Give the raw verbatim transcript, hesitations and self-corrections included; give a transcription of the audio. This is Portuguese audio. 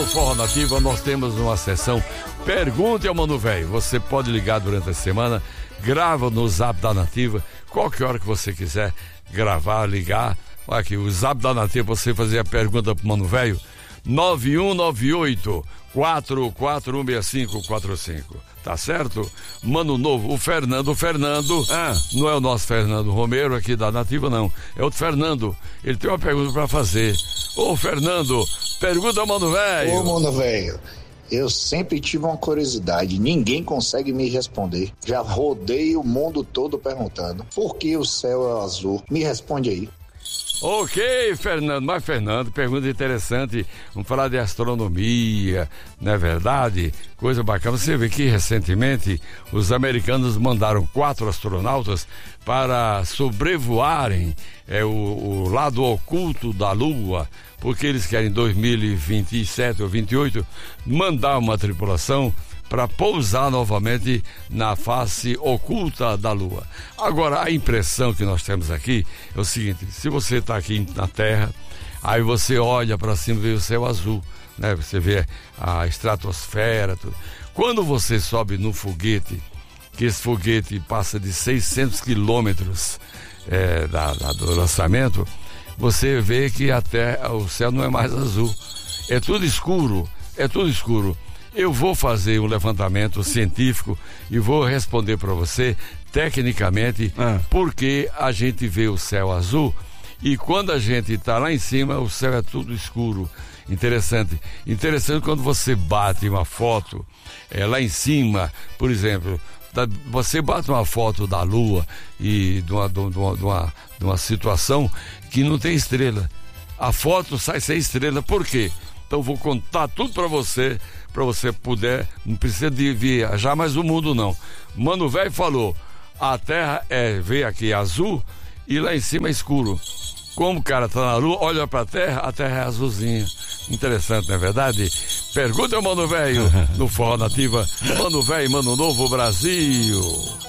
no Forró Nativa nós temos uma sessão Pergunte ao Mano Velho. Você pode ligar durante a semana, grava no Zap da Nativa, qualquer hora que você quiser gravar, ligar. Olha aqui, o Zap da Nativa, você fazer a pergunta pro Mano Velho, nove um nove oito, quatro quatro um seis cinco quatro cinco. Tá certo? Mano Novo, o Fernando, o Fernando, ah, não é o nosso Fernando Romero aqui da Nativa, não. É outro Fernando. Ele tem uma pergunta pra fazer. Ô, Fernando, pergunta ao Mano Velho. Ô, Mano Velho, eu sempre tive uma curiosidade, ninguém consegue me responder. Já rodei o mundo todo perguntando, por que o céu é azul? Me responde aí. Ok, Fernando, mas Fernando, pergunta interessante, vamos falar de astronomia, não é verdade? Coisa bacana, você vê que recentemente os americanos mandaram quatro astronautas para sobrevoarem é, o, o lado oculto da Lua, porque eles querem em dois mil e vinte e sete ou vinte e oito mandar uma tripulação para pousar novamente na face oculta da Lua. Agora, a impressão que nós temos aqui é o seguinte: se você está aqui na Terra, aí você olha para cima e vê o céu azul, né? Você vê a estratosfera, tudo. Quando você sobe no foguete, que esse foguete passa de seiscentos quilômetros é, da, da, do lançamento, você vê que a terra, o céu não é mais azul, é tudo escuro, é tudo escuro. Eu vou fazer um levantamento científico e vou responder para você, tecnicamente, ah. porque a gente vê o céu azul e quando a gente está lá em cima, o céu é tudo escuro. Interessante. Interessante quando você bate uma foto é, lá em cima, por exemplo, da, você bate uma foto da Lua e de uma, de, uma, de, uma, de uma situação que não tem estrela. A foto sai sem estrela. Por quê? Então vou contar tudo para você, para você puder, não precisa de viajar mais o mundo não. Mano Velho falou, a terra é, vê aqui azul e lá em cima é escuro. Como o cara tá na lua, olha pra terra, a terra é azulzinha. Interessante, não é verdade? Pergunta ao Mano Velho no Forró Nativa. Mano Velho, Mano Novo, Brasil.